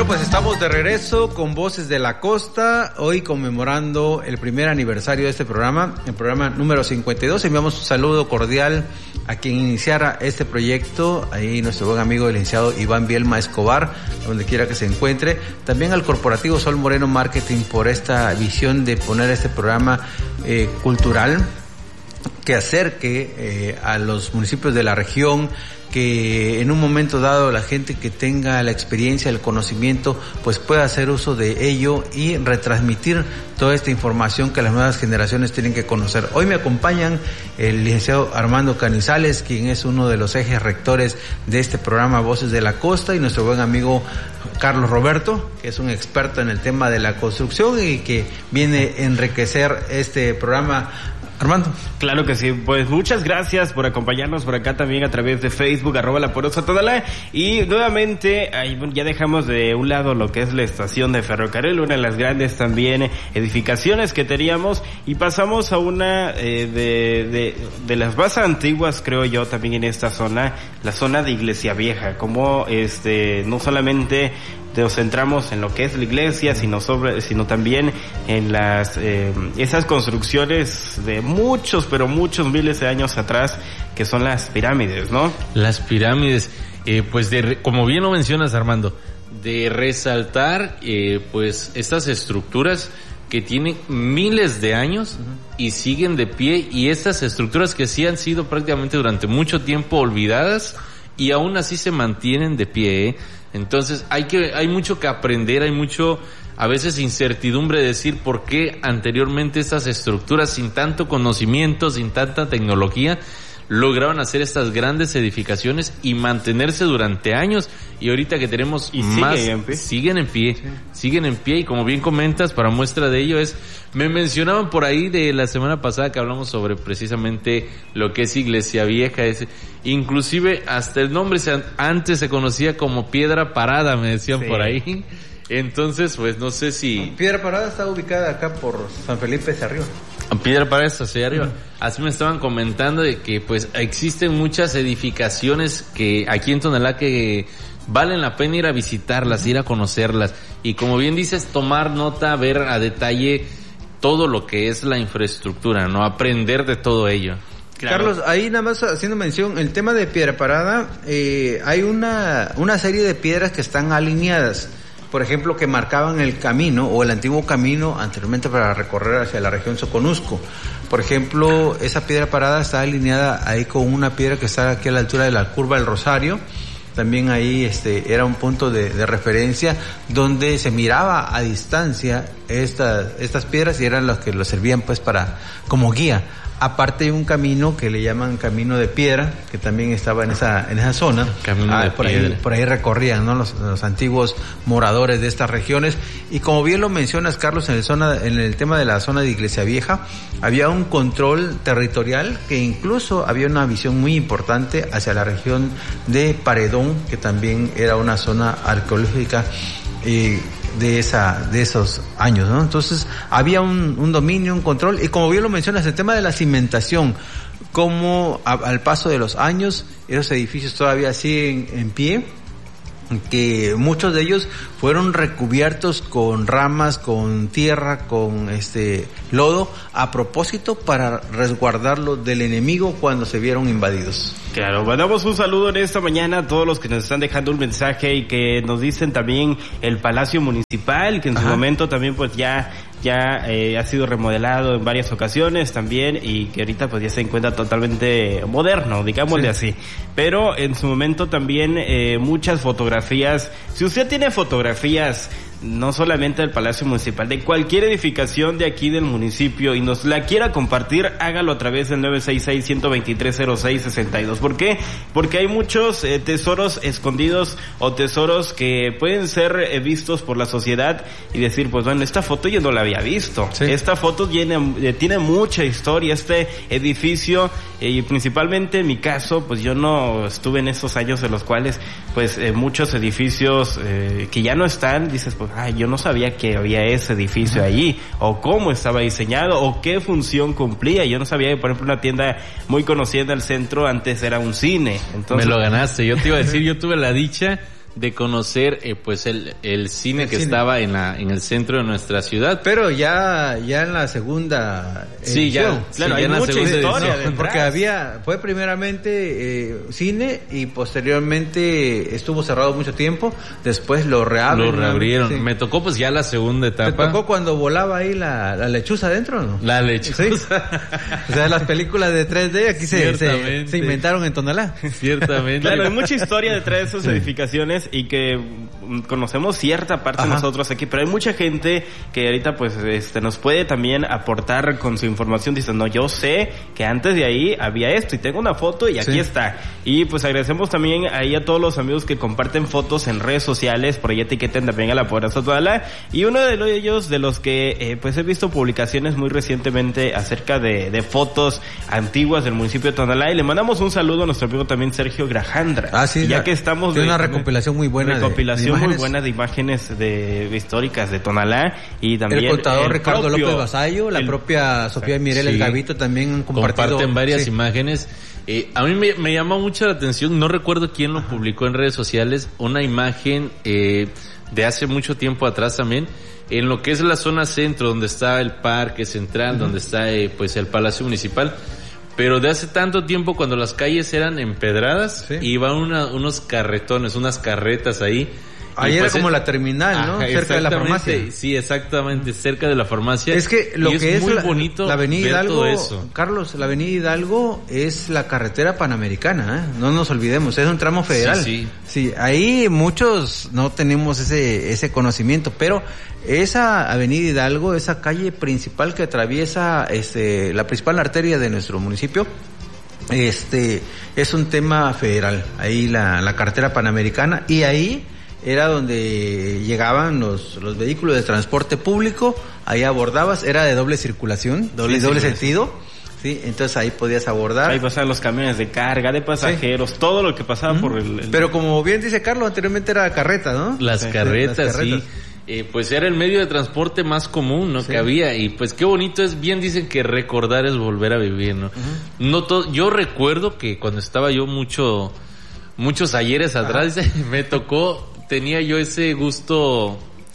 Pues estamos de regreso con Voces de la Costa, hoy conmemorando el primer aniversario de este programa, el programa número 52. Enviamos un saludo cordial a quien iniciara este proyecto, ahí nuestro buen amigo el licenciado Iván Bielma Escobar, donde quiera que se encuentre. También al corporativo Sol Moreno Marketing por esta visión de poner este programa cultural que acerque a los municipios de la región, que en un momento dado la gente que tenga la experiencia, el conocimiento, pues pueda hacer uso de ello y retransmitir toda esta información que las nuevas generaciones tienen que conocer. Hoy me acompañan el licenciado Armando Canizales, quien es uno de los ejes rectores de este programa Voces de la Costa, y nuestro buen amigo Carlos Roberto, que es un experto en el tema de la construcción y que viene a enriquecer este programa. Armando. Claro que sí, pues muchas gracias por acompañarnos por acá también a través de Facebook, @laporosa_todala, y nuevamente ahí ya dejamos de un lado lo que es la estación de ferrocarril, una de las grandes también edificaciones que teníamos, y pasamos a una de las más antiguas, creo yo, también en esta zona, la zona de Iglesia Vieja, como no solamente nos centramos en lo que es la iglesia, sino también en las esas construcciones de muchos, pero muchos miles de años atrás, que son las pirámides, ¿no? Las pirámides, pues como bien lo mencionas, Armando, de resaltar pues estas estructuras que tienen miles de años y siguen de pie, y estas estructuras que sí han sido prácticamente durante mucho tiempo olvidadas y aún así se mantienen de pie, Entonces hay mucho que aprender, hay mucho, a veces, incertidumbre de decir por qué anteriormente estas estructuras sin tanto conocimiento, sin tanta tecnología, lograron hacer estas grandes edificaciones y mantenerse durante años, y ahorita que tenemos más, siguen en pie, y como bien comentas, para muestra de ello me mencionaban por ahí de la semana pasada que hablamos sobre precisamente lo que es Iglesia Vieja, inclusive hasta el nombre antes se conocía como Piedra Parada, me decían por ahí. Entonces, pues no sé si... Piedra Parada está ubicada acá por San Felipe hacia arriba. Piedra Parada está hacia arriba. Así me estaban comentando de que pues existen muchas edificaciones que aquí en Tonalá que valen la pena ir a visitarlas, ir a conocerlas. Y como bien dices, tomar nota, ver a detalle todo lo que es la infraestructura, ¿no? Aprender de todo ello. Claro. Carlos, ahí nada más haciendo mención, el tema de Piedra Parada, hay una serie de piedras que están alineadas, por ejemplo, que marcaban el camino o el antiguo camino anteriormente para recorrer hacia la región Soconusco. Por ejemplo, esa Piedra Parada está alineada ahí con una piedra que está aquí a la altura de la curva del Rosario. También ahí era un punto de referencia donde se miraba a distancia estas piedras y eran las que los servían pues como guía. Aparte hay un camino que le llaman Camino de Piedra, que también estaba en esa zona. Camino de Piedra. Por ahí recorrían, ¿no? Los antiguos moradores de estas regiones. Y como bien lo mencionas, Carlos, en el tema de la zona de Iglesia Vieja, había un control territorial que incluso había una visión muy importante hacia la región de Paredón, que también era una zona arqueológica de esos años, ¿no? Entonces había un dominio, un control, y como bien lo mencionas, el tema de la cimentación, como al paso de los años esos edificios todavía siguen en pie, que muchos de ellos fueron recubiertos con ramas, con tierra, con lodo, a propósito para resguardarlo del enemigo cuando se vieron invadidos. Claro, mandamos un saludo en esta mañana a todos los que nos están dejando un mensaje y que nos dicen también el Palacio Municipal, que en su momento también pues ya ha sido remodelado en varias ocasiones también, y que ahorita pues ya se encuentra totalmente moderno, digámosle así. Pero en su momento también muchas fotografías. Si usted tiene fotografías no solamente del Palacio Municipal, de cualquier edificación de aquí del municipio, y nos la quiera compartir, hágalo a través del 966-123-0662. ¿Por qué? Porque hay muchos tesoros escondidos o tesoros que pueden ser vistos por la sociedad y decir, pues bueno, esta foto yo no la había visto. Sí. Esta foto tiene mucha historia, este edificio, y principalmente en mi caso, pues yo no estuve en esos años en los cuales, pues muchos edificios que ya no están, dices, pues yo no sabía que había ese edificio allí, o cómo estaba diseñado, o qué función cumplía. Yo no sabía que, por ejemplo, una tienda muy conocida en el centro antes era un cine. Entonces, me lo ganaste. Yo te iba a decir, yo tuve la dicha de conocer pues el cine que estaba en el centro de nuestra ciudad. Pero ya en la segunda sí, edición. Claro, sí, hay mucha historia edición. Porque fue primeramente cine y posteriormente estuvo cerrado mucho tiempo, después lo reabrieron. Sí. Me tocó pues ya la segunda etapa. ¿Te tocó cuando volaba ahí la lechuza adentro, no? La lechuza. ¿Sí? O sea, las películas de 3D aquí se inventaron en Tonalá. Ciertamente. Claro, hay mucha historia detrás de esas edificaciones y que conocemos cierta parte nosotros aquí, pero hay mucha gente que ahorita pues nos puede también aportar con su información. Dicen, no, yo sé que antes de ahí había esto y tengo una foto y aquí está. Y pues agradecemos también ahí a todos los amigos que comparten fotos en redes sociales, por ahí etiqueten también a La Poderosa Tonalá. Y uno de ellos de los que pues he visto publicaciones muy recientemente acerca de fotos antiguas del municipio de Tonalá, y le mandamos un saludo a nuestro amigo también Sergio Grajandra. Sí, ya que estamos de una recopilación muy buena muy buena de imágenes históricas de Tonalá, y también el contador Ricardo López Vasallo, la propia Sofía Mireles Gavito también han comparten varias imágenes. A mí me llamó mucho la atención, no recuerdo quién lo publicó en redes sociales, una imagen de hace mucho tiempo atrás también, en lo que es la zona centro, donde está el Parque Central, donde está pues el Palacio Municipal. Pero de hace tanto tiempo, cuando las calles eran empedradas, iban unos carretones, unas carretas ahí. Ahí pues era como la terminal, ¿no? Cerca de la farmacia. Sí, exactamente, cerca de la farmacia. Es que lo que es muy bonito la Avenida Hidalgo, todo eso. Carlos, la Avenida Hidalgo es la carretera panamericana, ¿eh? No nos olvidemos, es un tramo federal. Sí, ahí muchos no tenemos ese conocimiento, pero esa Avenida Hidalgo, esa calle principal que atraviesa la principal arteria de nuestro municipio, es un tema federal. Ahí la carretera panamericana, y ahí era donde llegaban los vehículos de transporte público, ahí abordabas, era de doble circulación, doble sentido, sí, entonces ahí podías abordar. Ahí pasaban los camiones de carga, de pasajeros, todo lo que pasaba por el... Pero como bien dice Carlos, anteriormente era carreta, ¿no? Las carretas, sí. Pues era el medio de transporte más común, ¿no? Que había, y pues qué bonito es, bien dicen que recordar es volver a vivir, ¿no? No todo, yo recuerdo que cuando estaba yo muchos ayeres atrás, me tocó, tenía yo ese gusto,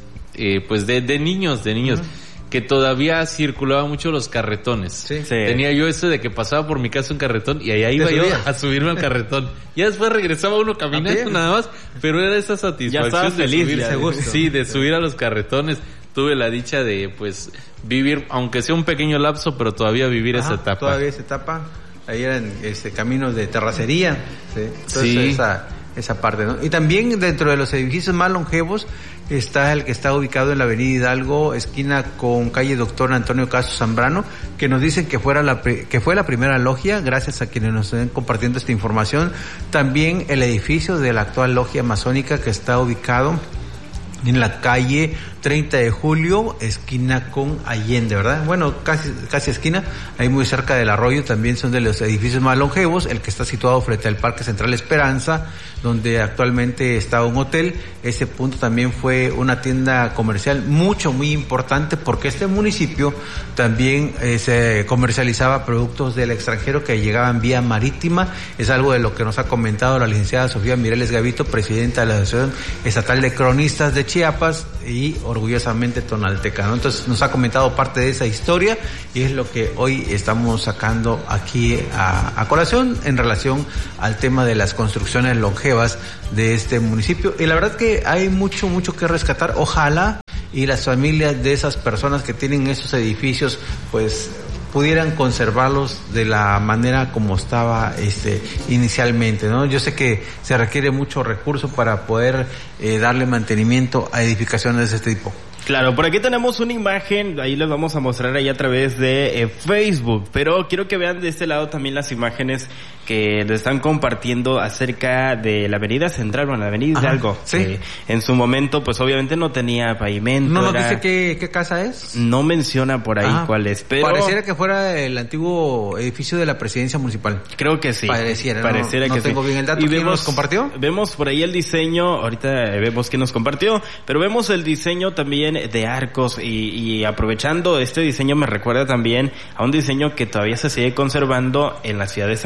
pues de niños, que todavía circulaba mucho los carretones. Tenía yo ese de que pasaba por mi casa un carretón y allá iba yo a subirme al carretón. Ya después regresaba uno caminando nada más, pero era esa satisfacción de subir, de subir a los carretones. Tuve la dicha de, pues, vivir, aunque sea un pequeño lapso, pero todavía vivir esa etapa. Todavía esa etapa. Ahí eran caminos de terracería. Entonces esa parte, ¿no? Y también dentro de los edificios más longevos está el que está ubicado en la Avenida Hidalgo, esquina con calle Doctor Antonio Caso Zambrano, que nos dicen que fue la primera logia, gracias a quienes nos están compartiendo esta información. También el edificio de la actual logia masónica, que está ubicado en la calle 30 de Julio, esquina con Allende, ¿verdad? Bueno, casi esquina, ahí muy cerca del arroyo. También son de los edificios más longevos, el que está situado frente al Parque Central Esperanza, donde actualmente está un hotel. Ese punto también fue una tienda comercial muy importante, porque este municipio también se comercializaba productos del extranjero que llegaban vía marítima. Es algo de lo que nos ha comentado la licenciada Sofía Mireles Gavito, presidenta de la Asociación Estatal de Cronistas de Chiapas y orgullosamente tonalteca, ¿no? Entonces nos ha comentado parte de esa historia y es lo que hoy estamos sacando aquí a colación en relación al tema de las construcciones longevas de este municipio. Y la verdad que hay mucho que rescatar. Ojalá y las familias de esas personas que tienen esos edificios pues pudieran conservarlos de la manera como estaba inicialmente, ¿no? Yo sé que se requiere mucho recurso para poder darle mantenimiento a edificaciones de este tipo. Claro, por aquí tenemos una imagen, ahí les vamos a mostrar ahí a través de Facebook, pero quiero que vean de este lado también las imágenes que les están compartiendo acerca de la Avenida Central, bueno, la Avenida Hidalgo. Sí. En su momento, pues obviamente no tenía pavimento. ¿No nos dice qué casa es? No menciona por ahí cuál es, pero... Pareciera que fuera el antiguo edificio de la Presidencia Municipal. Creo que sí. Pareciera que no tengo bien el dato. ¿Y quién nos compartió? Vemos por ahí el diseño, ahorita vemos quién nos compartió, pero vemos el diseño también de arcos y aprovechando este diseño me recuerda también a un diseño que todavía se sigue conservando en la ciudad de San Cristóbal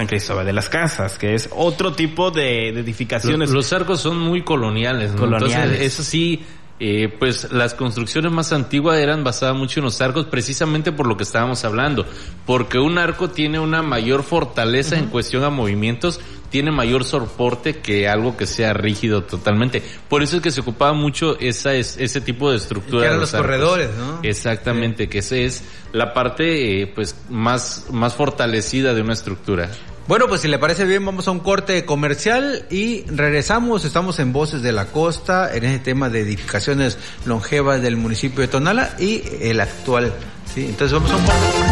de las casas, que es otro tipo de edificaciones. Los arcos son muy coloniales, ¿no? Coloniales. Entonces, eso sí, pues las construcciones más antiguas eran basadas mucho en los arcos, precisamente por lo que estábamos hablando, porque un arco tiene una mayor fortaleza en cuestión a movimientos, tiene mayor soporte que algo que sea rígido totalmente. Por eso es que se ocupaba mucho ese tipo de estructura. Que eran los corredores, ¿no? Exactamente, que esa es la parte pues más fortalecida de una estructura. Bueno, pues si le parece bien, vamos a un corte comercial y regresamos. Estamos en Voces de la Costa, en ese tema de edificaciones longevas del municipio de Tonala y el actual, ¿sí? Entonces vamos a un corte comercial.